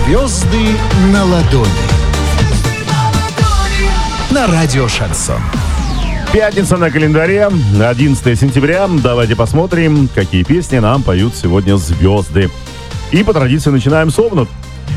Звезды на ладони. На радио «Шансон». Пятница на календаре, 11 сентября. Давайте посмотрим, какие песни нам поют сегодня звезды. И по традиции начинаем с овнов.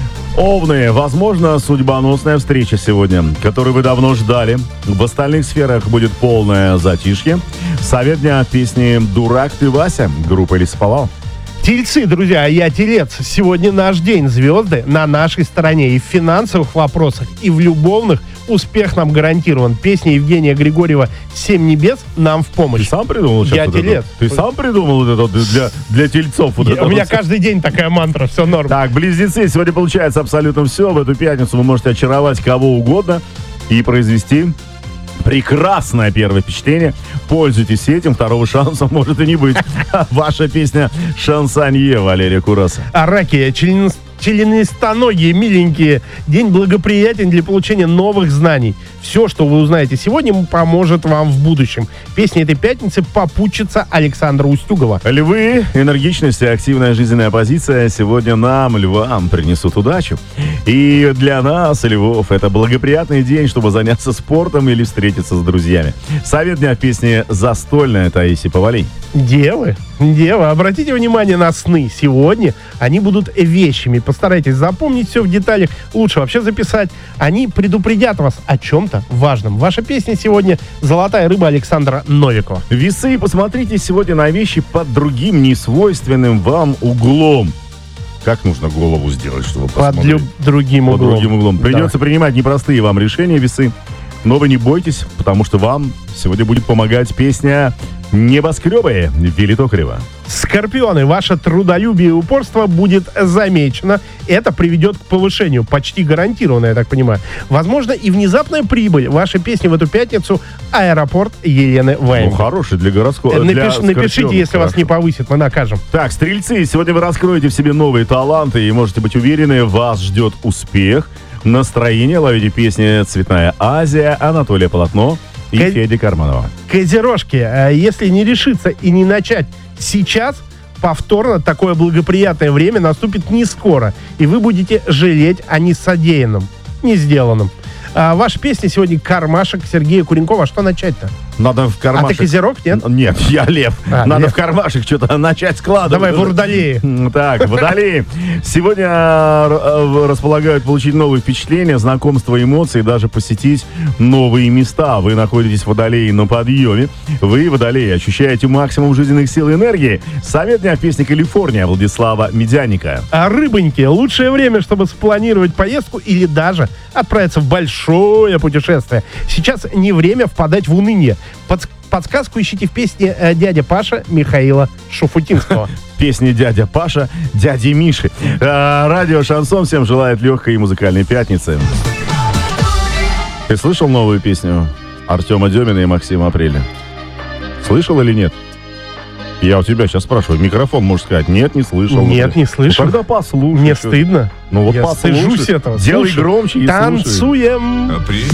Овны, возможно, судьбоносная встреча сегодня, которую вы давно ждали. В остальных сферах будет полное затишье. Совет дня песни «Дурак ты, Вася» группы «Лесоповал». Тельцы, друзья, я телец. Сегодня наш день. Звезды на нашей стороне. И в финансовых вопросах, и в любовных успех нам гарантирован. Песня Евгения Григорьева «Семь небес» нам в помощь. Ты сам придумал сейчас? Я вот телец. Ты сам придумал вот это для тельцов? Вот У меня каждый день такая мантра, все норм. Так, близнецы, сегодня получается абсолютно все. В эту пятницу вы можете очаровать кого угодно и произвести прекрасное первое впечатление. Пользуйтесь этим, второго шанса может и не быть. Ваша песня «Шансонье» Валерия Кураса. А раки, членистоногие, миленькие. День благоприятен для получения новых знаний. Все, что вы узнаете сегодня, поможет вам в будущем. Песня этой пятницы попутчица Александра Устюгова. Львы, энергичность и активная жизненная позиция сегодня нам, львам, принесут удачу. И для нас, львов, это благоприятный день, чтобы заняться спортом или встретиться с друзьями. Совет дня в песне «Застольная» Таисии Повалий. Девы, обратите внимание на сны. Сегодня они будут вещими. Постарайтесь запомнить все в деталях. Лучше вообще записать. Они предупредят вас о чем-то важном. Ваша песня сегодня «Золотая рыба» Александра Новикова. Весы, посмотрите сегодня на вещи под другим, несвойственным вам углом. Как нужно голову сделать, чтобы посмотреть? Под другим углом. Под другим углом. Придется принимать непростые вам решения, весы. Но вы не бойтесь, потому что вам сегодня будет помогать песня «Небоскребы» Вилли Токарева. Скорпионы, ваше трудолюбие и упорство будет замечено. Это приведет к повышению, почти гарантированно, я так понимаю. Возможно, и внезапная прибыль. Ваша песня в эту пятницу «Аэропорт» Елены Ваенги. Ну, хороший для гороскопа. Напишите, если вас не повысит, мы накажем. Так, стрельцы, сегодня вы раскроете в себе новые таланты и можете быть уверены, вас ждет успех. Настроение ловите песни «Цветная Азия», Анатолия Полотно и Феди Карманова. Козерожки, если не решиться и не начать сейчас, повторно такое благоприятное время наступит не скоро, и вы будете жалеть о несодеянном, не сделанном. Ваша песня сегодня «Кармашек» Сергея Куренкова. А что начать-то? Надо в кармашек... А ты козерог, нет? Нет, я лев. Надо лев. В кармашек что-то начать складывать. Давай, водолеи. Так, водолеи. Сегодня располагают получить новые впечатления, знакомства, эмоции, даже посетить новые места. Вы находитесь в водолее на подъеме. Вы, водолеи, ощущаете максимум жизненных сил и энергии. Совет дня в песне «Калифорния» Владислава Медяника. А рыбоньки, лучшее время, чтобы спланировать поездку или даже отправиться в большое путешествие. Сейчас не время впадать в уныние. Подсказку ищите в песне «Дядя Паша» Михаила Шуфутинского. Песни «Дядя Паша», «Дяди Миши». Радио «Шансон» всем желает легкой и музыкальной пятницы. Ты слышал новую песню Артема Демина и Максима Апреля? Слышал или нет? Я у тебя сейчас спрашиваю. Микрофон можешь сказать. Нет, не слышал. Нет, не слышал. Ну, тогда послушай. Мне стыдно. Ну вот Я послушай. стыжусь этого. Делай Слушай, громче и слушай. танцуем.